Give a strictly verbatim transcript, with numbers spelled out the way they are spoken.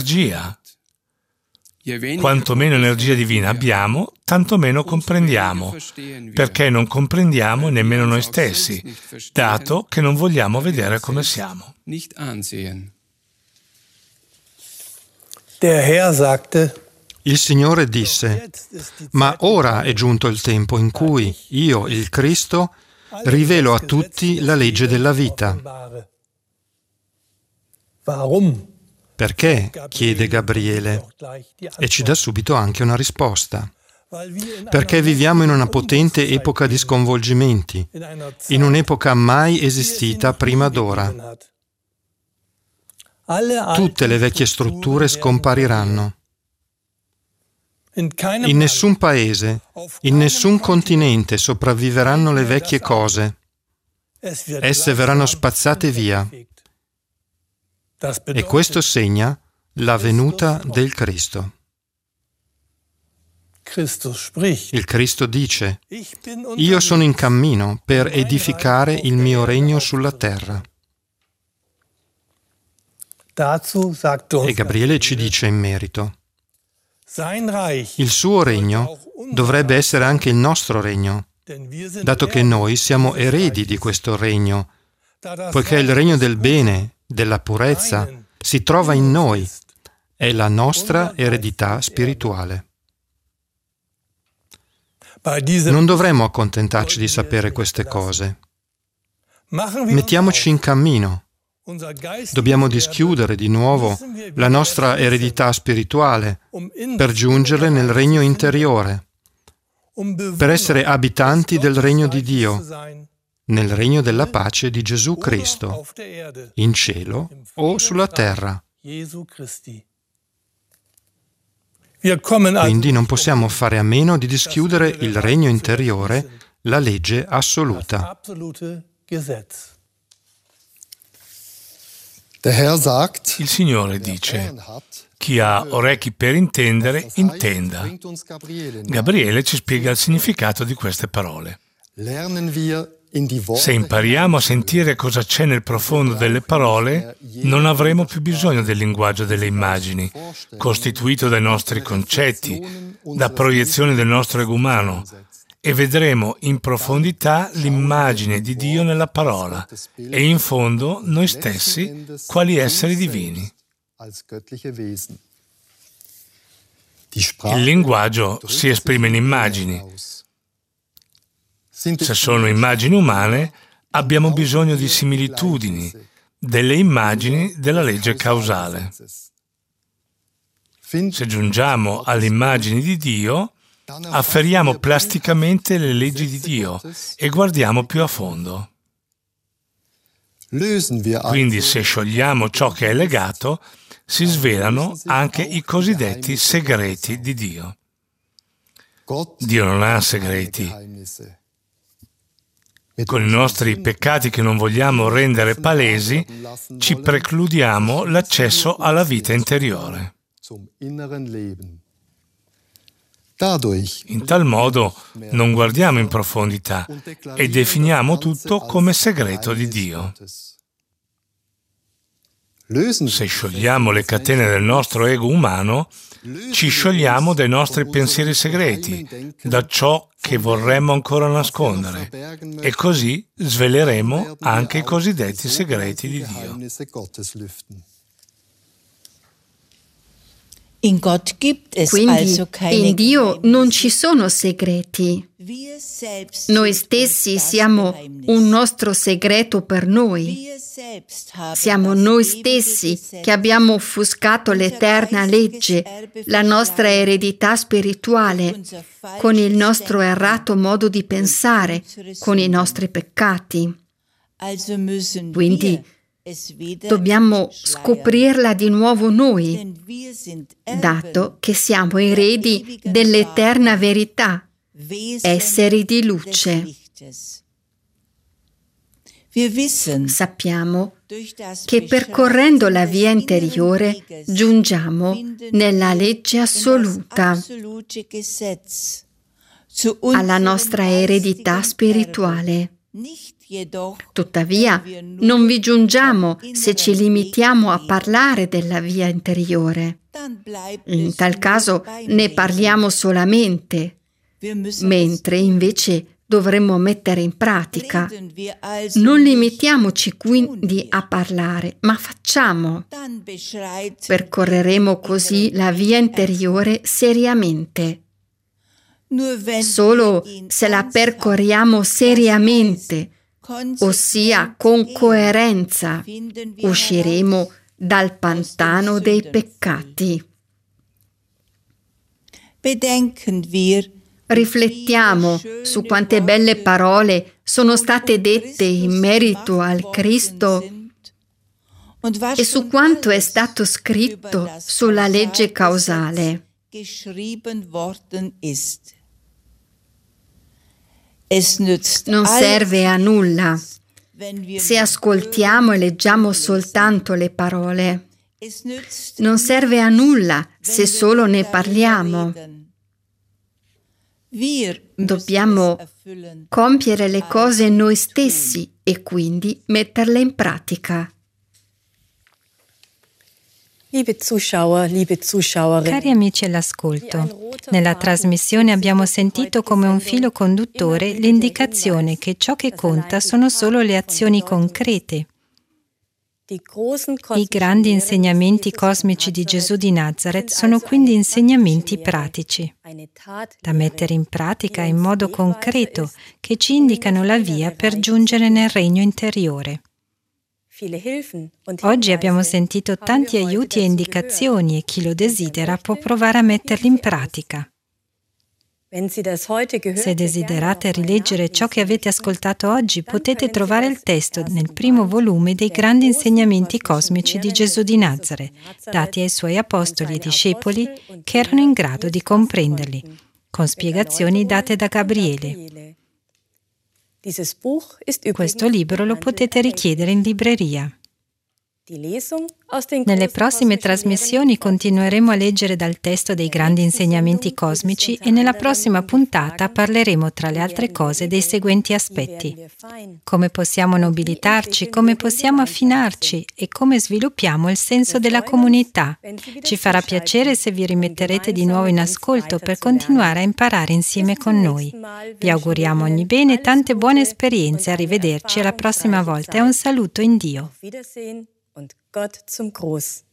energia. Quanto meno energia divina abbiamo, tanto meno comprendiamo, perché non comprendiamo nemmeno noi stessi, dato che non vogliamo vedere come siamo. Il Signore disse: ma ora è giunto il tempo in cui io, il Cristo, rivelo a tutti la legge della vita. Perché? Chiede Gabriele, e ci dà subito anche una risposta. Perché viviamo in una potente epoca di sconvolgimenti, in un'epoca mai esistita prima d'ora. Tutte le vecchie strutture scompariranno. In nessun paese, in nessun continente sopravviveranno le vecchie cose. Esse verranno spazzate via. E questo segna la venuta del Cristo. Il Cristo dice: io sono in cammino per edificare il mio regno sulla terra. E Gabriele ci dice in merito: il suo regno dovrebbe essere anche il nostro regno, dato che noi siamo eredi di questo regno, poiché il regno del bene, della purezza, si trova in noi, è la nostra eredità spirituale. Non dovremmo accontentarci di sapere queste cose. Mettiamoci in cammino. Dobbiamo dischiudere di nuovo la nostra eredità spirituale per giungere nel regno interiore, per essere abitanti del regno di Dio, nel regno della pace di Gesù Cristo, in cielo o sulla terra. Quindi non possiamo fare a meno di dischiudere il regno interiore, la legge assoluta. Il Signore dice: chi ha orecchi per intendere, intenda. Gabriele ci spiega il significato di queste parole. Se impariamo a sentire cosa c'è nel profondo delle parole, non avremo più bisogno del linguaggio delle immagini, costituito dai nostri concetti, da proiezioni del nostro ego umano, e vedremo in profondità l'immagine di Dio nella parola e in fondo noi stessi quali esseri divini. Il linguaggio si esprime in immagini. Se sono immagini umane, abbiamo bisogno di similitudini, delle immagini della legge causale. Se giungiamo alle immagini di Dio, afferiamo plasticamente le leggi di Dio e guardiamo più a fondo. Quindi, se sciogliamo ciò che è legato, si svelano anche i cosiddetti segreti di Dio. Dio non ha segreti. Con i nostri peccati che non vogliamo rendere palesi, ci precludiamo l'accesso alla vita interiore. In tal modo non guardiamo in profondità e definiamo tutto come segreto di Dio. Se sciogliamo le catene del nostro ego umano, ci sciogliamo dai nostri pensieri segreti, da ciò che vorremmo ancora nascondere, e così sveleremo anche i cosiddetti segreti di Dio. Quindi in Dio non ci sono segreti. Noi stessi siamo un nostro segreto per noi. Siamo noi stessi che abbiamo offuscato l'eterna legge, la nostra eredità spirituale, con il nostro errato modo di pensare, con i nostri peccati. Quindi dobbiamo scoprirla di nuovo noi, dato che siamo eredi dell'eterna verità, esseri di luce. Sappiamo che percorrendo la via interiore giungiamo nella legge assoluta, alla nostra eredità spirituale. Tuttavia, non vi giungiamo se ci limitiamo a parlare della via interiore. In tal caso ne parliamo solamente, mentre invece dovremmo mettere in pratica. Non limitiamoci quindi a parlare, ma facciamo. Percorreremo così la via interiore seriamente. Solo se la percorriamo seriamente, ossia con coerenza, usciremo dal pantano dei peccati. Riflettiamo su quante belle parole sono state dette in merito al Cristo e su quanto è stato scritto sulla legge causale. Non serve a nulla se ascoltiamo e leggiamo soltanto le parole. Non serve a nulla se solo ne parliamo. Dobbiamo compiere le cose noi stessi e quindi metterle in pratica. Cari amici all'ascolto, nella trasmissione abbiamo sentito come un filo conduttore l'indicazione che ciò che conta sono solo le azioni concrete. I grandi insegnamenti cosmici di Gesù di Nazareth sono quindi insegnamenti pratici, da mettere in pratica in modo concreto, che ci indicano la via per giungere nel regno interiore. Oggi abbiamo sentito tanti aiuti e indicazioni e chi lo desidera può provare a metterli in pratica. Se desiderate rileggere ciò che avete ascoltato oggi, potete trovare il testo nel primo volume dei grandi insegnamenti cosmici di Gesù di Nazareth, dati ai suoi apostoli e discepoli che erano in grado di comprenderli, con spiegazioni date da Gabriele. Questo libro lo potete richiedere in libreria. Nelle prossime trasmissioni continueremo a leggere dal testo dei grandi insegnamenti cosmici e nella prossima puntata parleremo, tra le altre cose, dei seguenti aspetti: come possiamo nobilitarci, come possiamo affinarci e come sviluppiamo il senso della comunità. Ci farà piacere se vi rimetterete di nuovo in ascolto per continuare a imparare insieme con noi. Vi auguriamo ogni bene e tante buone esperienze. Arrivederci alla prossima volta e un saluto in Dio. Und Gott zum Gruß.